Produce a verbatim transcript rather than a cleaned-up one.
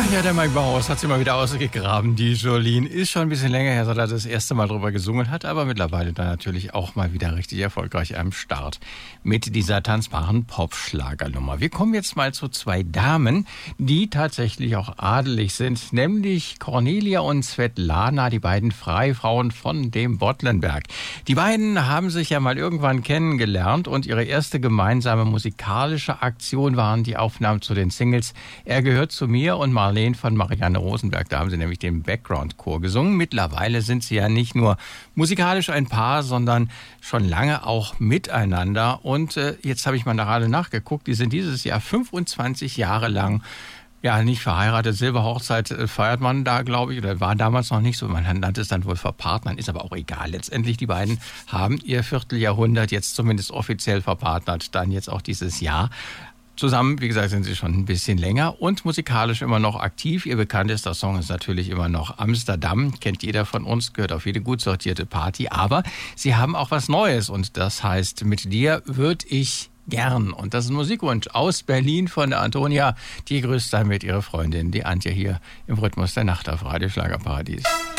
Ja, der Mike Bauhaus hat sie mal wieder ausgegraben. Die Jolene ist schon ein bisschen länger her, seit er das erste Mal drüber gesungen hat, aber mittlerweile dann natürlich auch mal wieder richtig erfolgreich am Start mit dieser tanzbaren Pop-Schlagernummer. Wir kommen jetzt mal zu zwei Damen, die tatsächlich auch adelig sind, nämlich Cornelia und Svetlana, die beiden Freifrauen von dem Bottlenberg. Die beiden haben sich ja mal irgendwann kennengelernt und ihre erste gemeinsame musikalische Aktion waren die Aufnahmen zu den Singles Er gehört zu mir und Marlene von Marianne Rosenberg. Da haben sie nämlich den Background-Chor gesungen. Mittlerweile sind sie ja nicht nur musikalisch ein Paar, sondern schon lange auch miteinander. Und äh, jetzt habe ich mal gerade nachgeguckt. Die sind dieses Jahr fünfundzwanzig Jahre lang ja nicht verheiratet. Silberhochzeit äh, feiert man da, glaube ich, oder war damals noch nicht so. Man nannte es dann wohl verpartnern, ist aber auch egal. Letztendlich, die beiden haben ihr Vierteljahrhundert jetzt zumindest offiziell verpartnert. Dann jetzt auch dieses Jahr. Zusammen, wie gesagt, sind sie schon ein bisschen länger und musikalisch immer noch aktiv. Ihr bekanntester Song ist natürlich immer noch Amsterdam. Kennt jeder von uns, gehört auf jede gut sortierte Party. Aber sie haben auch was Neues und das heißt, mit dir würd ich gern. Und das ist ein Musikwunsch aus Berlin von der Antonia. Die grüßt damit ihre Freundin, die Antje, hier im Rhythmus der Nacht auf Radio Schlagerparadies.